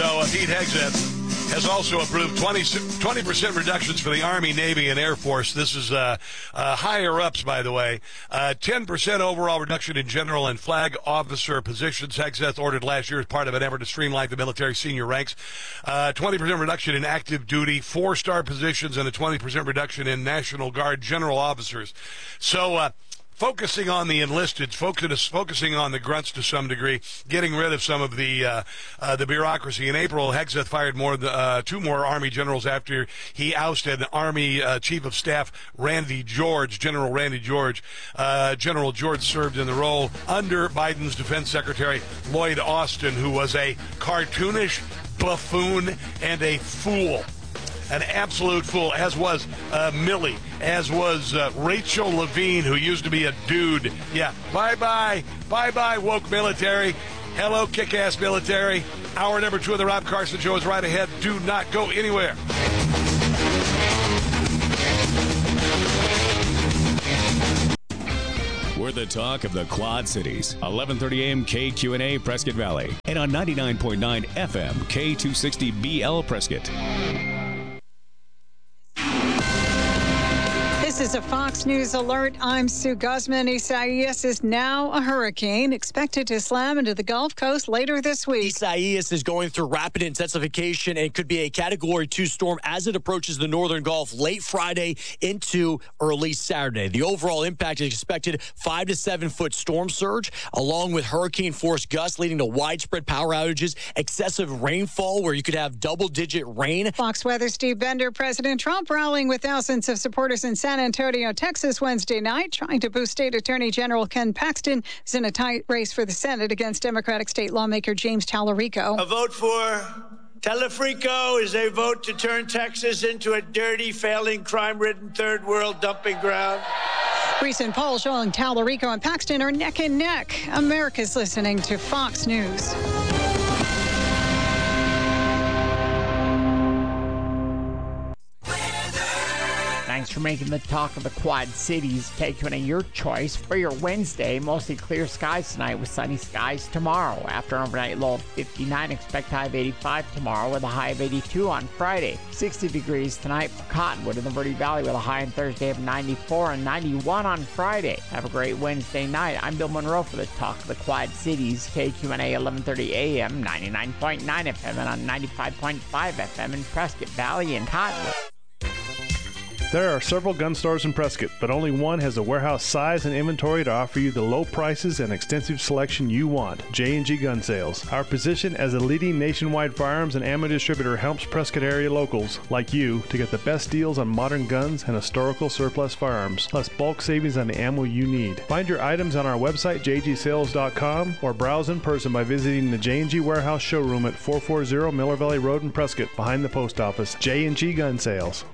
So Pete Hegseth has also approved 20% reductions for the Army, Navy, and Air Force. This is higher-ups, by the way. 10% overall reduction in general and flag officer positions. Hegseth ordered last year as part of an effort to streamline the military senior ranks. 20% reduction in active duty, 4-star positions, and a 20% reduction in National Guard general officers. So, focusing on the enlisted, focusing on the grunts to some degree, getting rid of some of the bureaucracy. In April, Hegseth fired two more Army generals after he ousted Army Chief of Staff General Randy George. General George served in the role under Biden's Defense Secretary Lloyd Austin, who was a cartoonish buffoon and a fool. An absolute fool, as was Milley, as was Rachel Levine, who used to be a dude. Yeah, bye-bye, woke military. Hello, kick-ass military. Hour number 2 of the Rob Carson Show is right ahead. Do not go anywhere. We're the talk of the Quad Cities. 1130 AM KQNA Prescott Valley. And on 99.9 FM K260BL Prescott. This is a Fox News alert. I'm Sue Guzman. Isaias is now a hurricane, expected to slam into the Gulf Coast later this week. Isaias is going through rapid intensification and could be a Category 2 storm as it approaches the northern Gulf late Friday into early Saturday. The overall impact is expected 5 to 7 foot storm surge, along with hurricane force gusts leading to widespread power outages, excessive rainfall where you could have double-digit rain. Fox Weather Steve Bender. President Trump rallying with thousands of supporters in San Antonio, Texas Wednesday night, trying to boost State Attorney General Ken Paxton is in a tight race for the Senate against Democratic state lawmaker James Tallarico. A vote for Tallarico is a vote to turn Texas into a dirty, failing, crime-ridden third world dumping ground. Recent polls showing Tallarico and Paxton are neck and neck. America's listening to Fox News. Thanks for making the talk of the Quad Cities. KQNA, your choice for your Wednesday. Mostly clear skies tonight with sunny skies tomorrow. After an overnight low of 59, expect high of 85 tomorrow with a high of 82 on Friday. 60 degrees tonight for Cottonwood in the Verde Valley with a high on Thursday of 94 and 91 on Friday. Have a great Wednesday night. I'm Bill Monroe for the talk of the Quad Cities. KQNA 1130 AM, 99.9 FM, and on 95.5 FM in Prescott Valley and Cottonwood. There are several gun stores in Prescott, but only one has the warehouse size and inventory to offer you the low prices and extensive selection you want. J&G Gun Sales. Our position as a leading nationwide firearms and ammo distributor helps Prescott area locals like you to get the best deals on modern guns and historical surplus firearms, plus bulk savings on the ammo you need. Find your items on our website, jgsales.com, or browse in person by visiting the J&G Warehouse showroom at 440 Miller Valley Road in Prescott, behind the post office. J&G Gun Sales.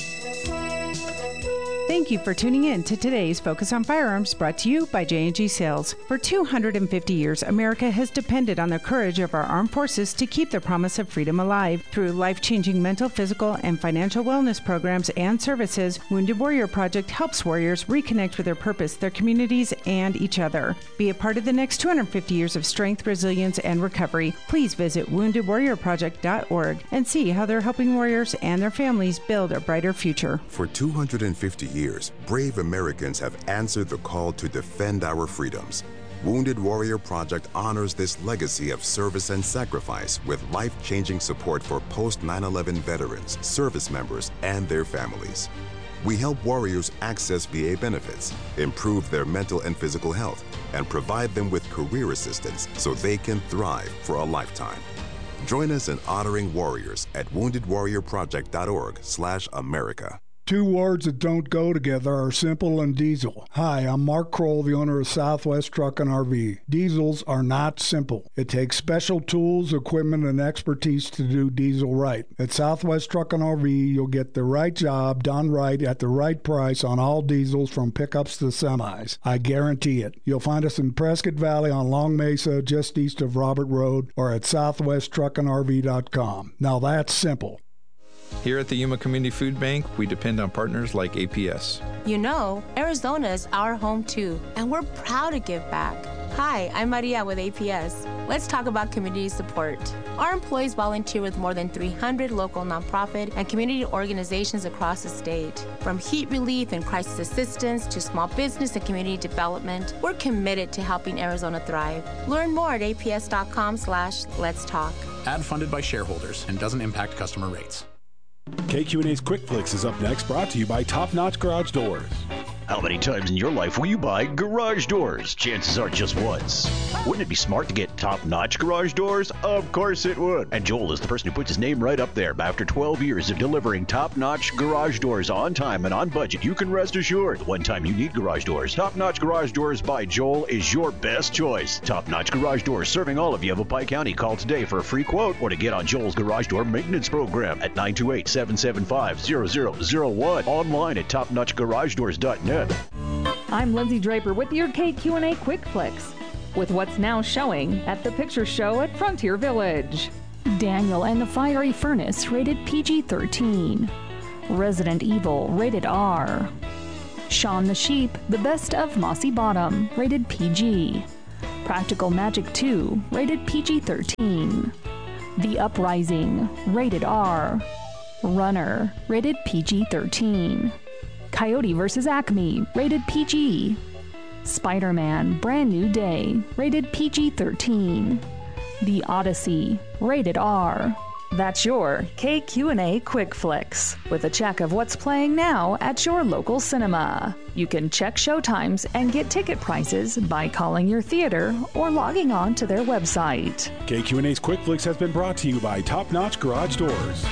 Thank you for tuning in to today's Focus on Firearms, brought to you by J&G Sales. For 250 years, America has depended on the courage of our armed forces to keep the promise of freedom alive. Through life-changing mental, physical, and financial wellness programs and services, Wounded Warrior Project helps warriors reconnect with their purpose, their communities, and each other. Be a part of the next 250 years of strength, resilience, and recovery. Please visit woundedwarriorproject.org and see how they're helping warriors and their families build a brighter future. For 250 years, brave Americans have answered the call to defend our freedoms. Wounded Warrior Project honors this legacy of service and sacrifice with life-changing support for post-9/11 veterans, service members, and their families. We help warriors access VA benefits, improve their mental and physical health, and provide them with career assistance so they can thrive for a lifetime. Join us in honoring warriors at woundedwarriorproject.org/America. Two words that don't go together are simple and diesel. Hi, I'm Mark Kroll, the owner of Southwest Truck and RV. Diesels are not simple. It takes special tools, equipment, and expertise to do diesel right. At Southwest Truck and RV, you'll get the right job done right at the right price on all diesels from pickups to semis. I guarantee it. You'll find us in Prescott Valley on Long Mesa, just east of Robert Road, or at southwesttruckandrv.com. Now that's simple. Here at the Yuma Community Food Bank, we depend on partners like APS. You know, Arizona is our home too, and we're proud to give back. Hi, I'm Maria with APS. Let's talk about community support. Our employees volunteer with more than 300 local nonprofit and community organizations across the state. From heat relief and crisis assistance to small business and community development, we're committed to helping Arizona thrive. Learn more at aps.com/Let's Talk. Ad funded by shareholders and doesn't impact customer rates. KQNA's Quick Flicks is up next, brought to you by Top Notch Garage Doors. How many times in your life will you buy garage doors? Chances are just once. Wouldn't it be smart to get top-notch garage doors? Of course it would. And Joel is the person who puts his name right up there. After 12 years of delivering top-notch garage doors on time and on budget, you can rest assured the one time you need garage doors, Top-Notch Garage Doors by Joel is your best choice. Top-Notch Garage Doors serving all of Yavapai County. Call today for a free quote or to get on Joel's garage door maintenance program at 928-775-0001. Online at topnotchgaragedoors.net. I'm Lindsay Draper with your KQNA Quick Flicks, with what's now showing at the Picture Show at Frontier Village. Daniel and the Fiery Furnace, rated PG-13. Resident Evil, rated R. Shaun the Sheep, The Best of Mossy Bottom, rated PG. Practical Magic 2, rated PG-13. The Uprising, rated R. Runner, rated PG-13. Coyote vs. Acme, rated PG. Spider-Man, Brand New Day, rated PG-13. The Odyssey, rated R. That's your KQNA Quick Flicks, with a check of what's playing now at your local cinema. You can check showtimes and get ticket prices by calling your theater or logging on to their website. KQNA's Quick Flicks has been brought to you by Top Notch Garage Doors.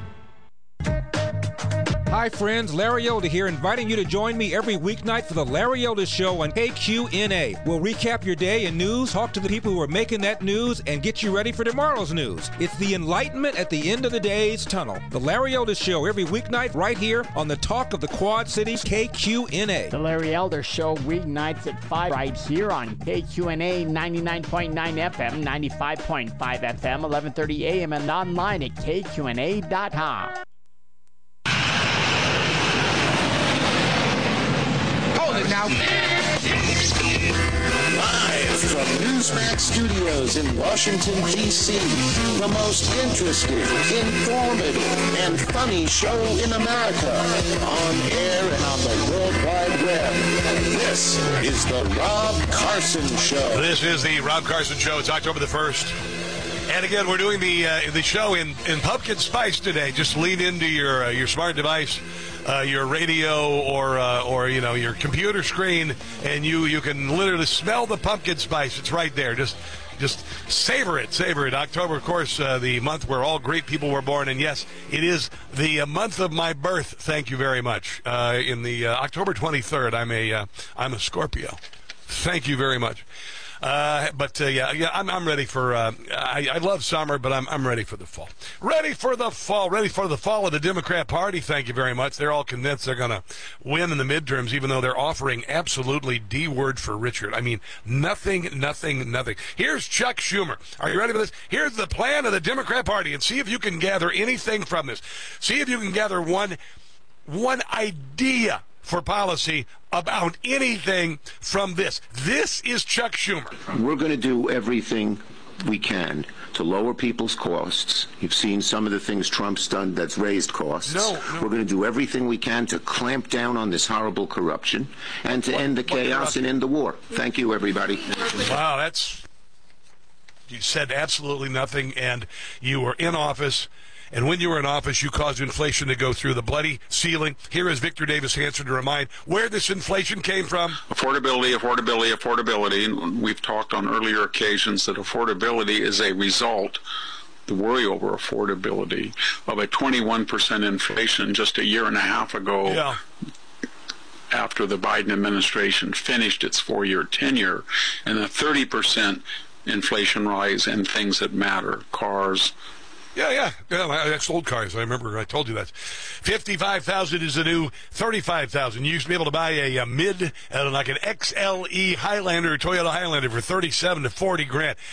Hi friends, Larry Elder here, inviting you to join me every weeknight for the Larry Elder Show on KQNA. We'll recap your day in news, talk to the people who are making that news, and get you ready for tomorrow's news. It's the enlightenment at the end of the day's tunnel. The Larry Elder Show every weeknight right here on the Talk of the Quad Cities, KQNA. The Larry Elder Show weeknights at 5 right here on KQNA 99.9 FM, 95.5 FM, 1130 AM, and online at KQNA.com. Now, live from Newsmax Studios in Washington, D.C., the most interesting, informative, and funny show in America, on air and on the World Wide Web. This is the Rob Carson Show. This is the Rob Carson Show. It's October the 1st. And again, we're doing the show in pumpkin spice today. Just lean into your smart device, your radio, or you know, your computer screen, and you can literally smell the pumpkin spice. It's right there. Just savor it, savor it. October, of course, the month where all great people were born, and yes, it is the month of my birth. Thank you very much. In the October 23rd, I'm a Scorpio. Thank you very much. Yeah, I'm ready for. I love summer, but I'm ready for the fall. Ready for the fall of the Democrat Party. Thank you very much. They're all convinced they're going to win in the midterms, even though they're offering absolutely D word for Richard. I mean, nothing. Here's Chuck Schumer. Are you ready for this? Here's the plan of the Democrat Party, and see if you can gather anything from this. See if you can gather one idea for policy about anything from this. This is Chuck Schumer. We're going to do everything we can to lower people's costs. You've seen some of the things Trump's done that's raised costs. No. We're going to do everything we can to clamp down on this horrible corruption and to end the chaos and end the war. Thank you, everybody. Wow, you said absolutely nothing, and you were in office. And when you were in office, you caused inflation to go through the bloody ceiling. Here is Victor Davis Hanson to remind where this inflation came from. Affordability. And we've talked on earlier occasions that affordability is a result, the worry over affordability, of a 21% inflation just a year and a half ago. Yeah. After the Biden administration finished its 4-year tenure, and a 30% inflation rise in things that matter, cars. Yeah, I sold cars. I remember I told you that. $55,000 is the new $35,000. You used to be able to buy a mid, like an XLE Highlander or Toyota Highlander for $37,000 to $40,000.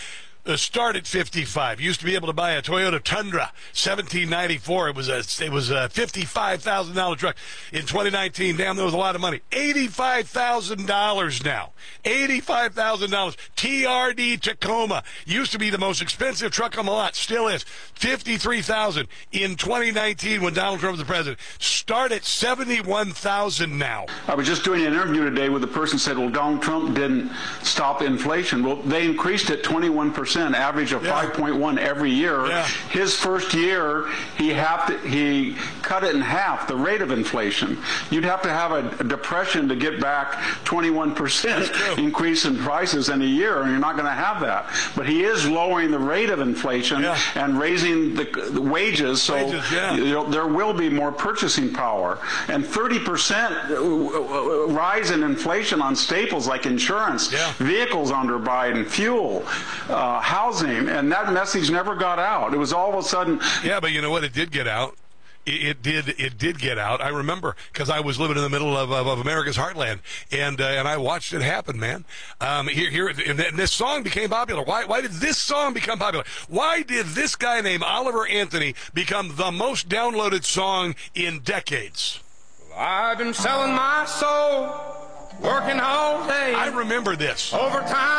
Start at $55. Used to be able to buy a Toyota Tundra, $1,794. It was a $55,000 truck in 2019. Damn, that was a lot of money. $85,000 now. $85,000. TRD Tacoma used to be the most expensive truck on the lot. Still is. $53,000 in 2019 when Donald Trump was the president. Start at $71,000 now. I was just doing an interview today with a person who said, well, Donald Trump didn't stop inflation. Well, they increased it 21%, average of 5.1 every year. Yeah. His first year, he cut it in half, the rate of inflation. You'd have to have a depression to get back 21% increase in prices in a year, and you're not going to have that. But he is lowering the rate of inflation and raising the wages, so there will be more purchasing power. And 30% rise in inflation on staples like insurance, vehicles under Biden, fuel, housing, and that message never got out. It was all of a sudden. Yeah, but you know what? It did get out. It did get out. I remember because I was living in the middle of America's heartland, and I watched it happen, man. And this song became popular. Why did this song become popular? Why did this guy named Oliver Anthony become the most downloaded song in decades? I've been selling my soul, working all day. I remember this. Overtime.